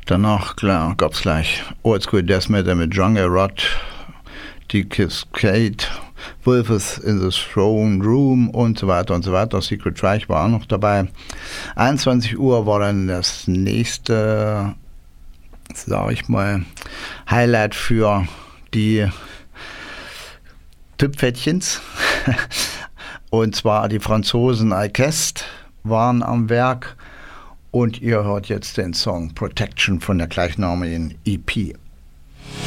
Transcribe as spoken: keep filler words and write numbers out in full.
Danach, klar, gab es gleich Oldschool Death Metal mit Jungle Rot, die Cascade, Wolves in the Throne Room und so weiter und so weiter. Secret Reich war auch noch dabei. einundzwanzig Uhr war dann das nächste, sag ich mal, Highlight für die Tüpfettchens. Und zwar die Franzosen Alceste waren am Werk. Und ihr hört jetzt den Song Protection von der gleichnamigen E P.